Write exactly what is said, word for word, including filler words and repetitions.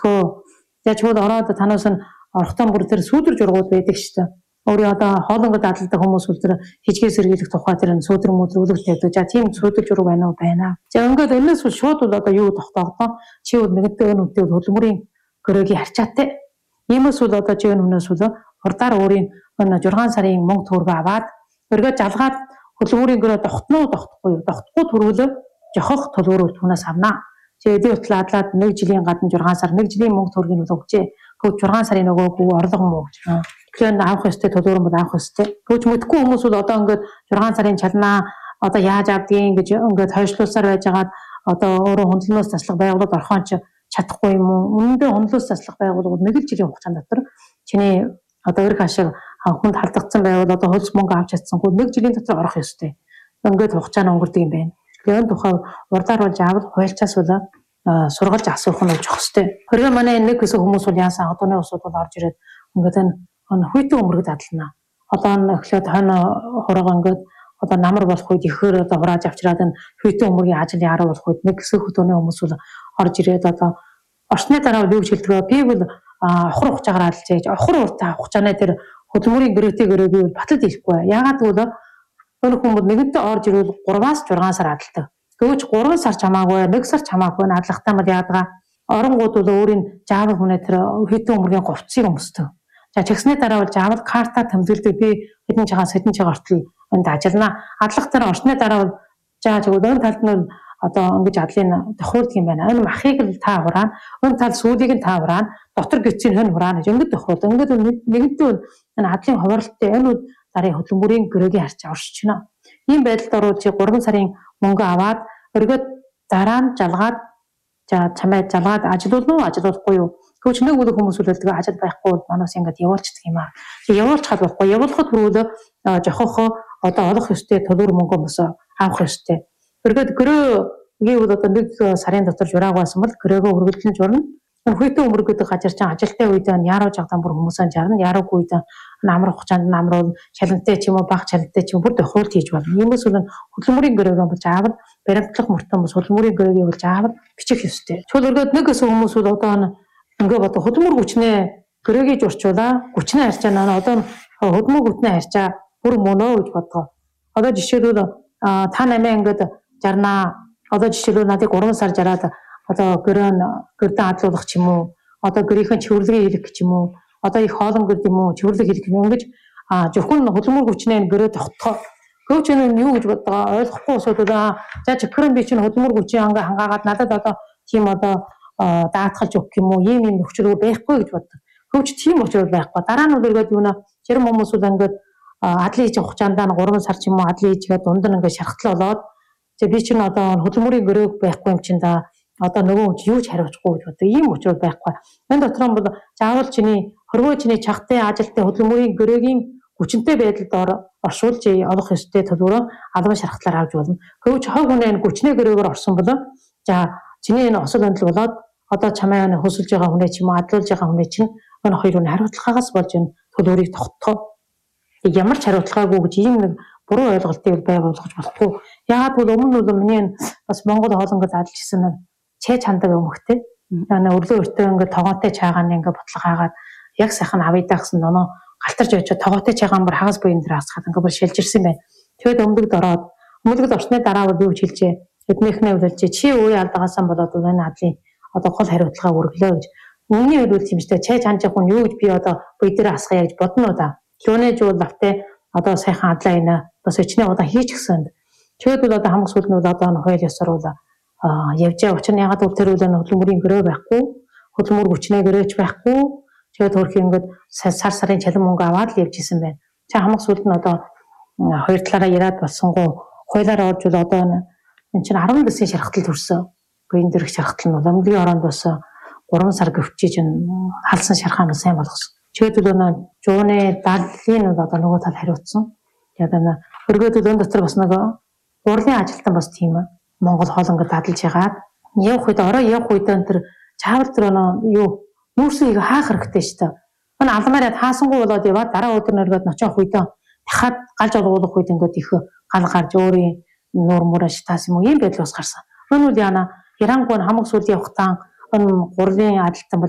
өсгөө. За чууд ороод танаас нь орхтон бүр тэр сүүдэр жургууд байдаг шүү дээ. Өөрийн одоо хоолонгод адалдаг хүмүүс бол тэр хижгээ сэргийлэх тухай тэр сүүдэр мөдөр үлгэрт явдаг. За тийм сүүдэр жург байна уу байна. За ингээд энэс бол шууд бол одоо юу тогтоогдоо чи бол нэгэнтээ энэ үедээ хөдөлмөрийн гөрөөгийн харьцаатай. Иймээс бол одоо чи энэ хүнээс бол хурдаар өөрийн энэ жургаан сарын мөнгө төгрөгөө аваад өргөө жалгаад хөдөлмөрийн гөрөө тогтноо тогтохгүй юу? Тогтохгүй төрөлөө жохох төлбөрөөр түүнээс авнаа. Чи эдийн засгийн адлаад нэг жилийн гадна жургаан сар нэг жилийн мөнгө төгрөгийг өгчээ. Тэгвэл жургаан сарын нөгөөгүй орлого муу гэж байна. Тэгэхээр авах ёстой төлбөр бол авах ёстой. Тэгвэл мэдхгүй хүмүүс бол одоо ингээд жургаан сарын чалнаа одоо яаж авдгийг гэж ингээд хойшлуулсаар байжгаад одоо өөрөө хөндлөнөөс заслах байгууллагад орхон ч чадахгүй юм уу? Үнэндээ хөндлөөс заслах байгууллагууд нэг л жилийн хугацаанд дотор чиний одоо өрх ашиг хүнд халдагдсан байвал одоо хөлс мөнгө авч чадсангүй нэг жилийн дотор орох ёстой. Ингээд хугацаа нь өнгөрдөг юм байна. Тэгэхээр тухай урдаар болж авал хуульчаас бол сургалж асуух нь болж хэвчтэй. Хоригоо манай нэг хэсэг хүмүүс бол яасан одооны усууд бол орж ирээд ингээд энэ хүйтэн өмөргөд адлана. Одоо нь эхлээд хойно хурга ингээд одоо намар болох үед ихээр одоо хурааж авчираад энэ хүйтэн өмөргийн ажил яараа болох үед нэг хэсэг хөтөөний хүмүүс бол орж ирээд одоо орчны дараа юу гэж хэлдэг вэ? Би бол авахр хугацаагаар адлаж яаж авахр уртаа хугацааны тэр хөдөлмөрийн гэрээтэй гэрээгүй батлаж ирэхгүй. Яагаад гэвэл өр хүмүүс нэгэнтээ орж ирвэл гураваас жургаан сар адалдаг. Гэвч гурван сар чамаагүй, нэг сар чамаагүй адлагтаа мал яадаг. Оронгууд бол өөрийн жаавал хүнээ тэр хэдэн өмөргийн говцыг өмсдөг. За чигсний дараа бол жаавал карта тэмдэглэдэг. Би хэдэн чагаас хэдэн чаг ортол энд ажиллана. Адлагтаар орчны дараа бол жаа чиг өн талд нь одоо ингэж адлын тохиолдог юм байна. Энэ махыг л та хураана. Өн тал сүүлийг нь та хураана. Дотор гисцийг нь хураана. Ингэж тохиолдог. Ингээд нэгэнтээ энэ адлын хуваарлттай энэ дарын хөдөлмөрийн гөрөөгийн харьцаа оршиж байна. Ийм байдалд ороод чи гурван сарын мөнгө аваад өргөд дараа нь жалгаад за чамайг жалгаад ажилуулна уу ажилуулахгүй юу? Гэвч нэг үл хүмүүс үлддэг ажил байхгүй бол манаас ингэж явуулчихдаг юм аа. Чи явуулчихад болохгүй. Явуулахад хүрвэл жохох одоо олох ёстой төлбөр мөнгө мөс авах ёстой. Өргөд гөрөөгийн бол одоо нэг сарын дотор журааг байсан бол гөрөөгөө өргөдлөн журна. Хүйтэн өмөргөдөг газар чинь ажилтай үед нь яаруу жагдан бүр хүмүүсээ жарна. Яруугүй үед намар хугацаанд намруул шалантай ч юм уу баг шалантай ч юм бүр тохиолт хийж болно. Иймээс бол хөдөлмөрийн гөрөөгөө болж аавал баримтлах мөртөө бас хөдөлмөрийн гөрөөгийг болж аавал бичих ёстой. Чул өргөд нэг хэсэг хүмүүс бол одоо ингээ одоо хөдөлмөр хүчнээ гөрөөгийг журчуулаа хүчнээ харьцаа наа одоо хөдөлмөр хүчнээ харьцаа бүр мөнөө гэж бодгоо. Одоо жишээлбэл та намаа ингээд жарнаа одоо жишээлбэл надыг гурван сар жараад одоо гөрөө гөрдөн адлуулах ч юм уу одоо гөрийнхэн чивэрлэгээ хийх ч юм уу одоо их хоолон гөрд юм уу чивэрлэг хийх юм ингэж зөвхөн хөдөлмөр хүчнээ гөрөө тогтхоо гövч нь юу гэж боддог ойлгохгүй асуудал за чихрэн би чинь хөдөлмөр хүчийн ангаа хангаагаад надад одоо тийм одоо даатгалж өгөх юм уу ийм юм нөхцөл байхгүй гэж боддог. Гövч тийм учраас байхгүй. Дараа нь үргэлж юу нэ чирэн хүмүүс бол ингээд адлын хийж хугацаанд нь гурван сар ч юм уу адлын хийгээд дунд нь ингээд шархтал болоод за би чинь одоо хөдөлмөрийн гөрөөг байхгүй юм чинь да одоо нөгөө хүн юу ч хариуцахгүй гэж боддог. Ийм учраас байхгүй. Энэ дотор нь бол заавал чиний хорвоо чиний чагтай ажилтны хөдөлмөрийн гөрөөгийн хүчнтэй байдалд оршуулж олох ёстой төлбөрөө албан шархтлаар авч болно. Гэвч хог хүнээ хүчний гөрөөгөр орсон бол за чиний энэ осол хөндлөл болоод одоо чамайг хөсөлж байгаа хүнээ ч юм уу адлуулж байгаа хүнээ чинь энэ хоёрын хариуцлагаас болж энэ төлбөрийг тогтоох. Ямар ч хариуцлагаагүй гэж ийм нэг буруу ойлголтыг бай болгож болохгүй. Яагаад гэвэл өмнө нь миний бас Монгол хоолонгод ажиллаж ирсэн нэг чэ чандаг өмхтэй. Яна өрлөө өртөө ингээд тогоотой чаагааны ингээд ботлого хаагаад яг сайхан авъя гэсэн ноноо галтарч очиж тогоотой чаагаан бүр хагас буян дээр хасгаад ингээд бүр шилжирсэн байна. Тэгэд өмлөгд ороод өмлөгд орсны дараа бол юу гэж хэлжээ. Эднийхнээ үлэлж чи үе алдагаасан болоод энэ адлын одоо гол хариуцлага өргөлөө гэж. Үүний хөлөөлт юм штэ чэ чанж яг нь юу гэж би одоо буй дээр хасгая гэж бодно уу да. Лөөний жуул лавтай одоо сайхан адлаа инэ бас өчнөө одоо хийж гисэн. Тэгэд бол одоо хамаг сүлд нь бол одоо хоёул ёсоор бол явжаа учир нь ягаад тэр үл хөдөлмөрийн гөрөө байхгүй хөдөлмөр хүчнээ гөрөөч байхгүй тэгээд хөрх ингээд сар сарын чалан мөнгө аваад л явж исэн байна. Чи хамаг сүлд нь одоо хоёр талаараа яриад болсонгоо хуулиар орж бол одоо энэ чинь арван дэсийн шархтал төрсөн. Буян дэрх шархтал нь өмгийн оронд бас гурван сар гөвчиж халсан шархаан сайн болгосон. Чигэд бол жууны дадлын одоо нөгөө тал хариуцсан. Тэгээд энэ өргөд өн дотор бас нэг урлын ажилтан бас тийм Монгол хоолонгод дадлж ягаад явах үед ороо явах үед энэ чаавар тэр юу нүүрсийг хаах хэрэгтэй шүү дээ. Энэ алмаараа хаасангүй болоод яваад дараа өдөр нэргээд ночоох үед дахиад галж олгуулах үед ингээд их гал гарч өөрийн нуур мураа шатаас юм уу ийм байдал бас гарсан. Энэ үл яана Ирангуун хамаг сүлд явахтаа энэ гурвын ажилтан бол